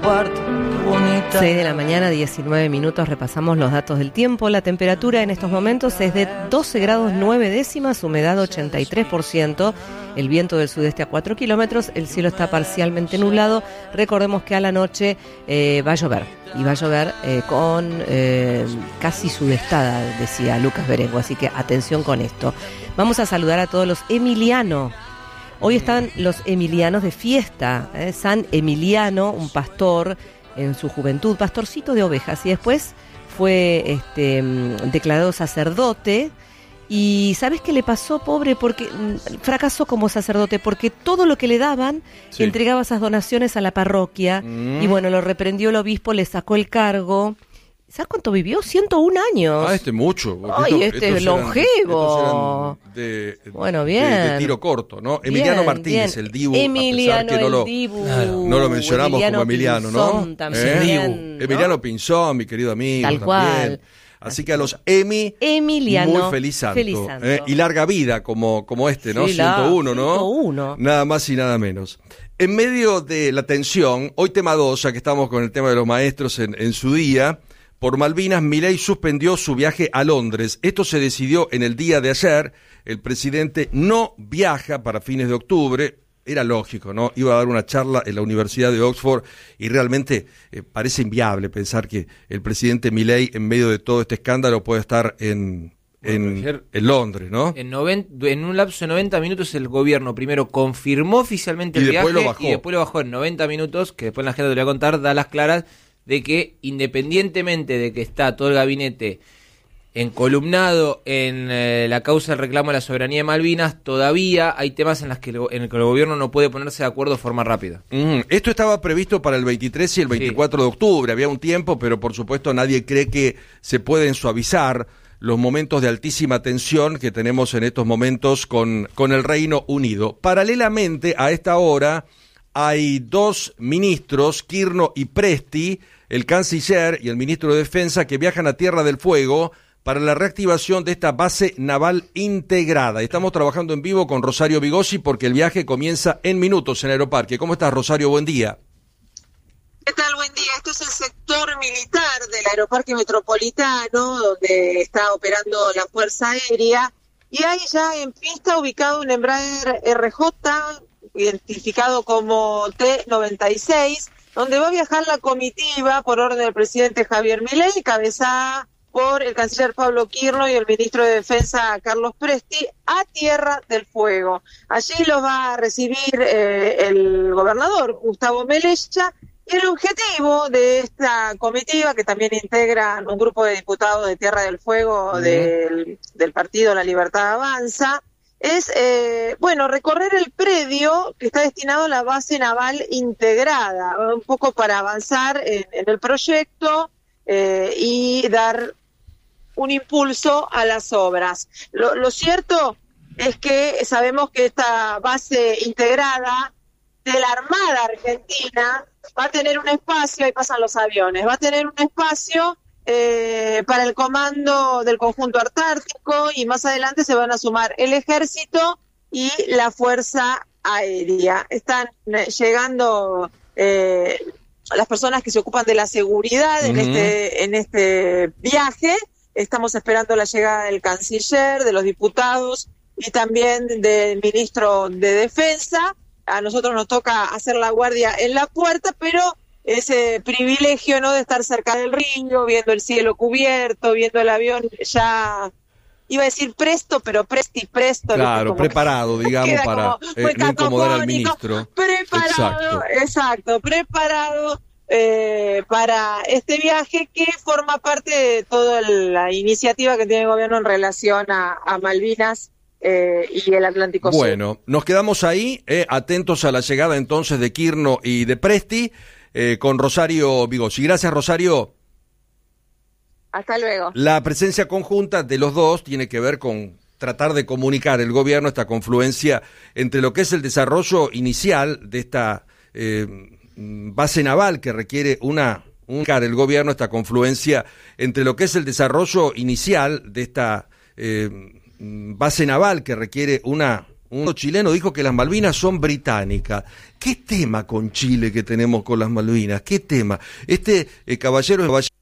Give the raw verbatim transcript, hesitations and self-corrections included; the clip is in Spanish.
cuarto, qué bonita. seis de la mañana, diecinueve minutos, repasamos los datos del tiempo. La temperatura en estos momentos es de doce grados nueve décimas, humedad ochenta y tres por ciento, el viento del sudeste a cuatro kilómetros, el cielo está parcialmente nublado. Recordemos que a la noche eh, va a llover, y va a llover eh, con eh, casi sudestada, decía Lucas Berengo, así que atención con esto. Vamos a saludar a todos los Emiliano. Hoy están los Emilianos de fiesta, ¿eh? San Emiliano, un pastor en su juventud, pastorcito de ovejas, y después fue este, declarado sacerdote. Y ¿sabes qué le pasó, pobre? Porque fracasó como sacerdote, porque todo lo que le daban, sí, entregaba esas donaciones a la parroquia, mm. y bueno, lo reprendió el obispo, le sacó el cargo. ¿Sabes cuánto vivió? ciento un años. Ah, este mucho. Ay, esto, este es longevo. Eran, de, bueno, bien. De, de tiro corto, ¿no? Bien, Emiliano Martínez, bien. El Dibu. Emiliano, a pesar que no el lo, Dibu. Claro, no lo mencionamos Emiliano como Emiliano, Pinzón, ¿no? También, ¿Eh? Dibu, ¿no? Emiliano Pinzón, mi querido amigo. Tal también. cual. Así que a los Emi, Emiliano, muy feliz santo. Feliz santo. ¿Eh? Y larga vida, como, como este, ¿no? Sí, ciento uno, ¿no? ciento uno. Nada más y nada menos. En medio de la tensión, hoy tema dos, ya que estamos con el tema de los maestros en, en su día, por Malvinas, Milei suspendió su viaje a Londres. Esto se decidió en el día de ayer. El presidente no viaja para fines de octubre. Era lógico, ¿no? Iba a dar una charla en la Universidad de Oxford y realmente eh, parece inviable pensar que el presidente Milei, en medio de todo este escándalo, puede estar en, en, bueno, en Londres, ¿no? En, noventa, en un lapso de noventa minutos el gobierno primero confirmó oficialmente el y viaje después lo bajó. y después lo bajó en noventa minutos, que después la gente te lo voy a contar, da las claras de que independientemente de que está todo el gabinete encolumnado en eh, la causa del reclamo de la soberanía de Malvinas, todavía hay temas en los que el, en el que el gobierno no puede ponerse de acuerdo de forma rápida. Mm, esto estaba previsto para el veintitrés y el veinticuatro sí. de octubre, había un tiempo, pero por supuesto nadie cree que se pueden suavizar los momentos de altísima tensión que tenemos en estos momentos con, con el Reino Unido. Paralelamente, a esta hora, hay dos ministros, Kirno y Presti, el canciller y el ministro de Defensa, que viajan a Tierra del Fuego para la reactivación de esta base naval integrada. Estamos trabajando en vivo con Rosario Bigosi porque el viaje comienza en minutos en Aeroparque. ¿Cómo estás, Rosario? Buen día. ¿Qué tal? Buen día. Esto es el sector militar del Aeroparque Metropolitano, donde está operando la Fuerza Aérea, y hay ya en pista ubicado un Embraer R J, identificado como T noventa y seis, donde va a viajar la comitiva por orden del presidente Javier Milei, encabezada por el canciller Pablo Kirno y el ministro de Defensa Carlos Presti, a Tierra del Fuego. Allí los va a recibir eh, el gobernador Gustavo Melella, y el objetivo de esta comitiva, que también integra un grupo de diputados de Tierra del Fuego uh-huh. del, del partido La Libertad Avanza, es, eh, bueno, recorrer el predio que está destinado a la base naval integrada, un poco para avanzar en, en el proyecto eh, y dar un impulso a las obras. Lo, lo cierto es que sabemos que esta base integrada de la Armada Argentina va a tener un espacio, ahí pasan los aviones, va a tener un espacio Eh, para el comando del conjunto antártico, y más adelante se van a sumar el ejército y la fuerza aérea. Están eh, llegando eh, las personas que se ocupan de la seguridad uh-huh. en este en este viaje. Estamos esperando la llegada del canciller, de los diputados y también del ministro de Defensa. A nosotros nos toca hacer la guardia en la puerta, pero ese privilegio, ¿no?, de estar cerca del río, viendo el cielo cubierto, viendo el avión ya, iba a decir presto, pero presti presto. Claro, como preparado, digamos, para eh, no incomodar al ministro. Preparado, exacto, exacto preparado eh, para este viaje que forma parte de toda la iniciativa que tiene el gobierno en relación a, a Malvinas eh, y el Atlántico Sur. Bueno, nos quedamos ahí, eh, atentos a la llegada entonces de Kirno y de Presti, Eh, con Rosario Bigosi. Gracias, Rosario. Hasta luego. La presencia conjunta de los dos tiene que ver con tratar de comunicar el gobierno esta confluencia entre lo que es el desarrollo inicial de esta eh, base naval que requiere una un el gobierno esta confluencia entre lo que es el desarrollo inicial de esta eh, base naval que requiere una un chileno dijo que las Malvinas son británicas. ¿Qué tema con Chile que tenemos con las Malvinas? ¿Qué tema? Este eh, caballero es